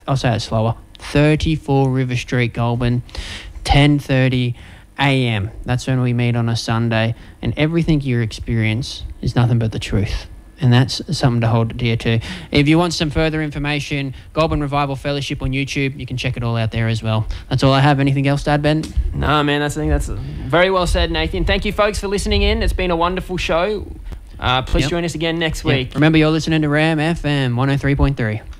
I'll say it slower. 34 River Street, Goulburn, 10:30 a.m. That's when we meet on a Sunday, and everything you experience is nothing but the truth. And that's something to hold dear to. If you want some further information, Goulburn Revival Fellowship on YouTube, you can check it all out there as well. That's all I have. Anything else to add, Ben? No, man, I think that's very well said, Nathan. Thank you, folks, for listening in. It's been a wonderful show. Please join us again next week. Remember, you're listening to Ram FM 103.3.